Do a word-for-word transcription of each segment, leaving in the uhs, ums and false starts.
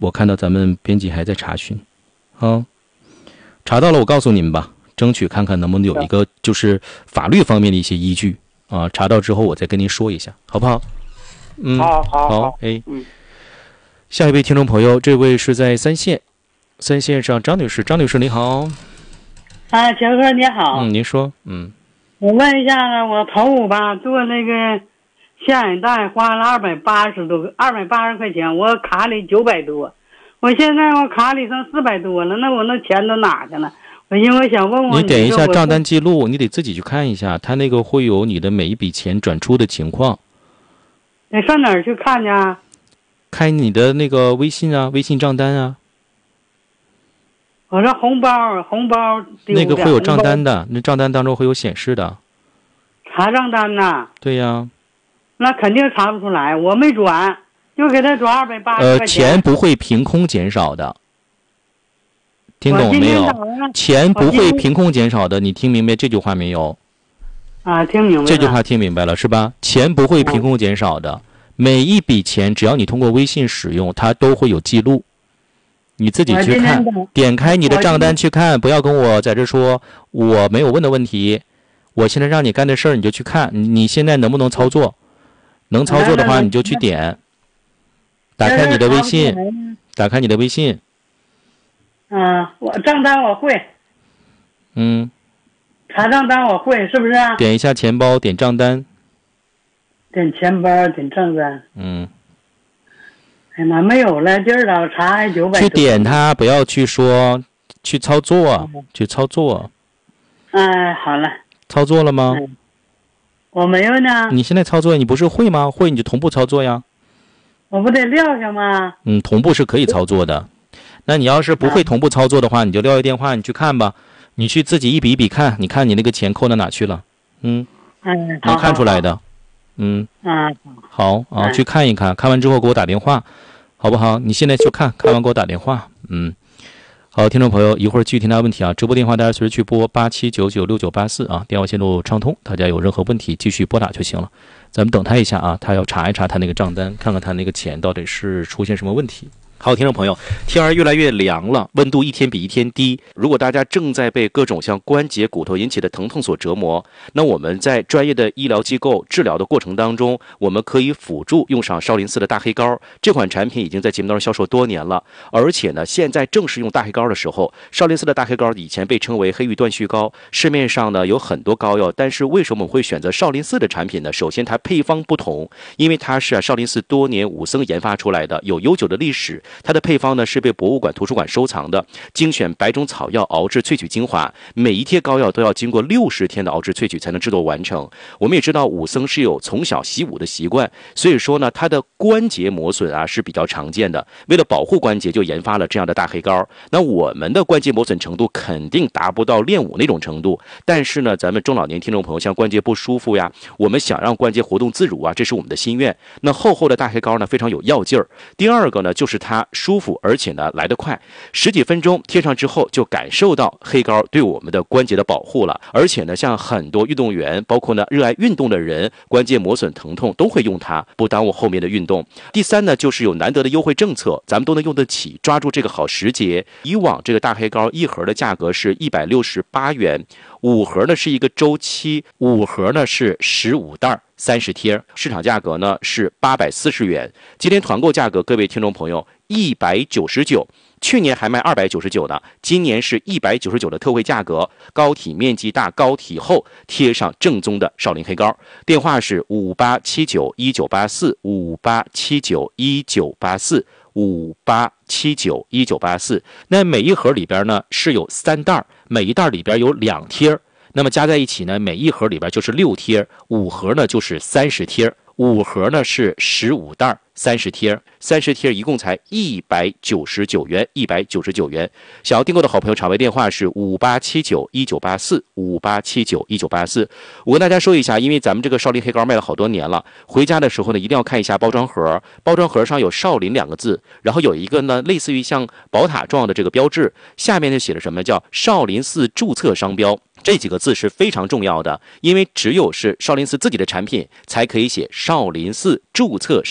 我看到咱们编辑还在查询，啊，查到了我告诉你们吧，争取看看能不能有一个就是法律方面的一些依据啊，查到之后我再跟您说一下，好不好？嗯， 好好好，哎， 嗯， 下一位听众朋友，这位是在三线，三线上张女士，张女士你好。 啊，强哥你好。 嗯，您说，嗯， 我问一下呢，我头五吧做那个下眼袋花了二百八十多，二百八十块钱，我卡里九百多，我现在我卡里剩四百多了，那我那钱都哪去了？我因为想问问你点一下账单记录，你得自己去看一下，它那个会有你的每一笔钱转出的情况。 你上哪儿去看去啊？ 开你的那个微信啊，微信账单啊。 我说红包，红包丢那个会有账单的，那账单当中会有显示的。 查账单呐？ 对呀。 那肯定查不出来，我没转，就给他转二百八十呃， 块钱。 钱不会凭空减少的，听懂没有？钱不会凭空减少的，你听明白这句话没有？ 啊，听明白了。 这句话听明白了是吧？钱不会凭空减少的，每一笔钱只要你通过微信使用，它都会有记录。你自己去看，点开你的账单去看，不要跟我在这说我没有问的问题。我现在让你干的事儿，你就去看，你现在能不能操作？能操作的话，你就去点。打开你的微信，打开你的微信。 嗯，我账单我会。 嗯。 查账单我会，是不是？ 点一下钱包，点账单。 点钱包，点账单。 嗯。 哎妈，没有了，今儿早查还九百。 去点它，不要去说，去操作，嗯、去操作。 哎，好了。 操作了吗？ 嗯、我没有呢。 你现在操作，你不是会吗？会你就同步操作呀。 我不得撂下吗？ 嗯，同步是可以操作的。那你要是不会同步操作的话，你就撂下电话，你去看吧。你去自己一笔一笔看，你看你那个钱扣到哪去了？嗯， 嗯， 能看出来的。嗯， 嗯， 好啊，去看一看，看完之后给我打电话，好不好？你现在去看看完给我打电话。嗯，好，听众朋友，一会儿继续听大家问题啊。直播电话大家随时去拨八七九九六九八四啊，电话线路畅通，大家有任何问题继续拨打就行了。咱们等他一下啊，他要查一查他那个账单，看看他那个钱到底是出现什么问题。好，听众朋友，天儿越来越凉了，温度一天比一天低。如果大家正在被各种像关节、骨头引起的疼痛所折磨，那我们在专业的医疗机构治疗的过程当中，我们可以辅助用上少林寺的大黑膏。这款产品已经在节目当中销售多年了，而且呢，现在正是用大黑膏的时候。少林寺的大黑膏以前被称为黑玉断续膏，市面上呢有很多膏药，但是为什么我们会选择少林寺的产品呢？首先，它配方不同，因为它是、啊、少林寺多年武僧研发出来的，有悠久的历史。它的配方呢是被博物馆、图书馆收藏的，精选百种草药熬制萃取精华，每一贴膏药都要经过六十天的熬制萃取才能制作完成。我们也知道武僧是有从小习武的习惯，所以说呢，它的关节磨损啊是比较常见的。为了保护关节，就研发了这样的大黑膏。那我们的关节磨损程度肯定达不到练武那种程度，但是呢，咱们中老年听众朋友像关节不舒服呀，我们想让关节活动自如啊，这是我们的心愿。那厚厚的大黑膏呢，非常有药劲儿。第二个呢，就是它舒服，而且呢来得快，十几分钟贴上之后就感受到黑膏对我们的关节的保护了。而且呢，像很多运动员，包括呢热爱运动的人，关节磨损疼痛都会用它，不耽误后面的运动。第三呢，就是有难得的优惠政策，咱们都能用得起，抓住这个好时节。以往这个大黑膏一盒的价格是一百六十八元，五盒呢是一个周期，五盒呢是十五袋三十贴，市场价格呢是八百四十元。今天团购价格，各位听众朋友一百九十九，去年还卖二百九十九呢，今年是一百九十九的特惠价格，膏体面积大，膏体厚，贴上正宗的少林黑膏。电话是五八七九一九八四五八七九一九八四五八七九一九八四。那每一盒里边呢是有三袋，每一袋里边有两贴，那么加在一起呢，每一盒里边就是六贴，五盒呢就是三十贴，五盒呢是十五袋三十贴，三十贴一共才一百九十九元，一百九十九元。想要订购的好朋友，场外电话是五八七九一九八四五八七九一九八四。我跟大家说一下，因为咱们这个少林黑膏卖了好多年了，回家的时候呢，一定要看一下包装盒，包装盒上有少林两个字，然后有一个呢类似于像宝塔状的这个标志，下面就写了什么叫少林寺注册商标。这几个字是非常重要的，因为只有是少林寺自己的产品才可以写少林寺注册商标的字。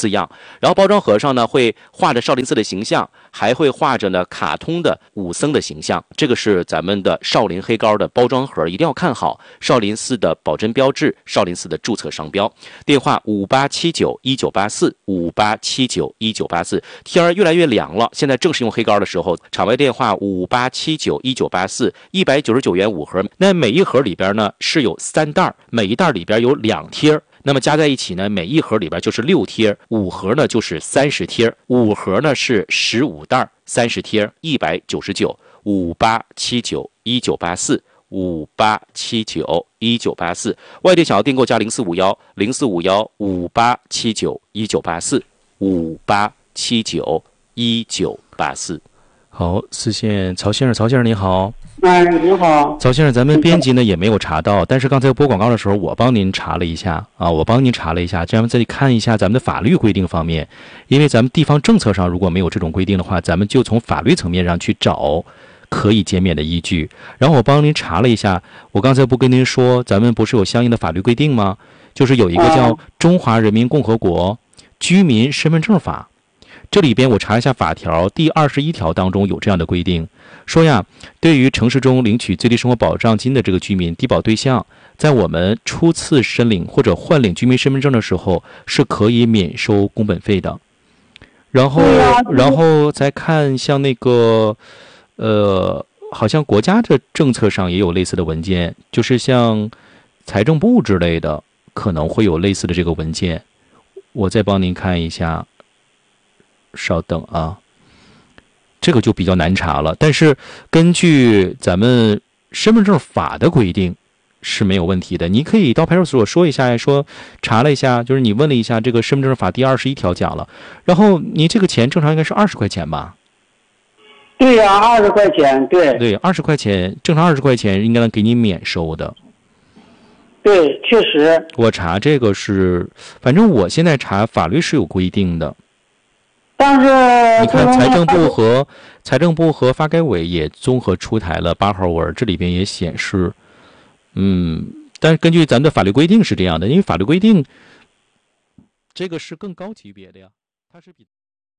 字样。然后包装盒上呢会画着少林寺的形象，还会画着呢卡通的武僧的形象。这个是咱们的少林黑膏的包装盒，一定要看好少林寺的保真标志，少林寺的注册商标。电话五八七九一九八四五八七九一九八四。天儿越来越凉了，现在正是用黑膏的时候。场外电话五八七九一九八四，一百九十九元五盒。那每一盒里边呢是有三袋，每一袋里边有两贴。那么加在一起呢，每一盒里边就是六贴，五盒呢就是三十贴，五盒呢是十五袋，三十贴，一百九十九。五八七九一九八四，五八七九一九八四。外地想要订购加零四五幺零四五幺五八七九一九八四，五八七九一九八四。好，四线曹先生，曹先生你好。 哎，你好， 曹先生，咱们编辑呢也没有查到，但是刚才播广告的时候，我帮您查了一下啊，我帮您查了一下，这样再看一下咱们的法律规定方面，因为咱们地方政策上如果没有这种规定的话，咱们就从法律层面上去找可以减免的依据。然后我帮您查了一下，我刚才不跟您说，咱们不是有相应的法律规定吗？就是有一个叫《中华人民共和国居民身份证法》。这里边我查一下法条，第二十一条当中有这样的规定，说呀，对于城市中领取最低生活保障金的这个居民低保对象，在我们初次申领或者换领居民身份证的时候，是可以免收工本费的。然后，然后再看像那个，呃，好像国家的政策上也有类似的文件，就是像财政部之类的，可能会有类似的这个文件。我再帮您看一下。稍等啊，这个就比较难查了。但是根据咱们身份证法的规定是没有问题的。你可以到派出所说一下，说查了一下，就是你问了一下这个身份证法第二十一条讲了，然后你这个钱正常应该是二十块钱吧？ 对呀、啊，二十块钱，对对，二十块钱，正常二十块钱应该能给你免收的。 对，确实。 我查这个是，反正我现在查法律是有规定的。 但是你看，财政部和财政部和发改委也综合出台了八号文，这里边也显示，嗯，但是根据咱们的法律规定是这样的，因为法律规定这个是更高级别的呀，它是比。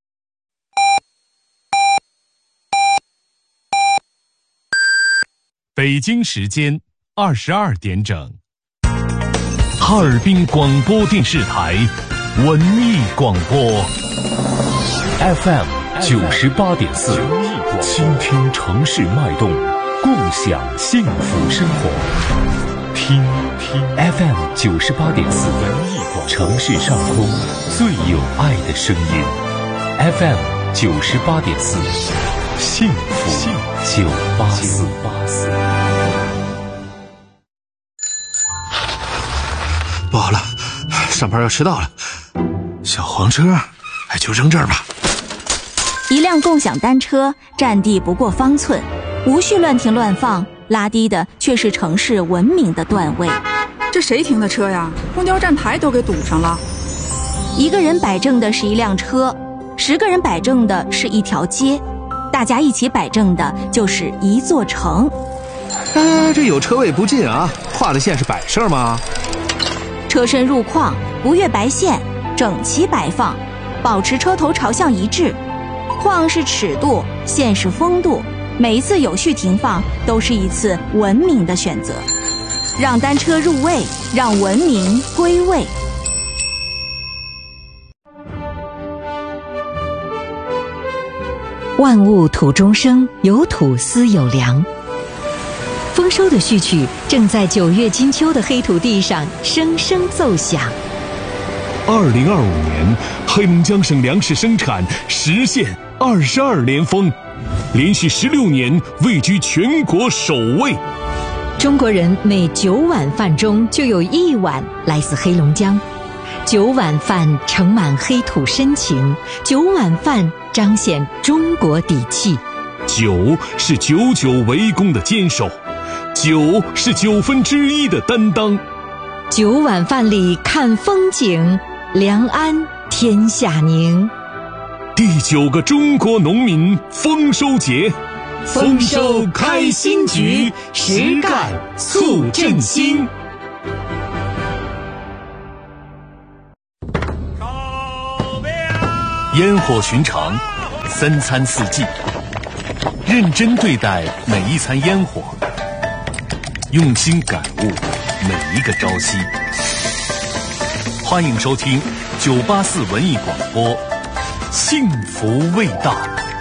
北京时间二十二点整，哈尔滨广播电视台文艺广播。F M 九十八点四，倾听城市脉动，共享幸福生活。听听 F M 九十八点四，城市上空最有爱的声音。F M 九十八点四，幸福九八四。 不好了，上班要迟到了，小黄车，哎，就扔这儿吧。 一辆共享单车占地不过方寸，无序乱停乱放，拉低的却是城市文明的段位。 这谁停的车呀？公交站牌都给堵上了。 一个人摆正的是一辆车，十个人摆正的是一条街，大家一起摆正的就是一座城。 哎，这有车位不进啊，画的线是摆设吗？ 车身入框，不越白线，整齐摆放，保持车头朝向一致。框是尺度，线是风度，每一次有序停放都是一次文明的选择。让单车入位，让文明归位。 万物土中生，有土斯有粮。丰收的序曲正在九月金秋的黑土地上声声奏响。 二零二五年，黑龙江省粮食生产实现二十二连丰，连续十六年位居全国首位。 中国人每九碗饭中就有一碗来自黑龙江，九碗饭盛满黑土深情，九碗饭彰显中国底气。 九是久久为功的坚守，九是九分之一的担当。 九碗饭里看风景，良安天下宁。 第九个中国农民丰收节，丰收开新局，实干促振兴。 上烟火寻常，三餐四季，认真对待每一餐烟火，用心感悟每一个朝夕。欢迎收听九八四文艺广播，幸福味道。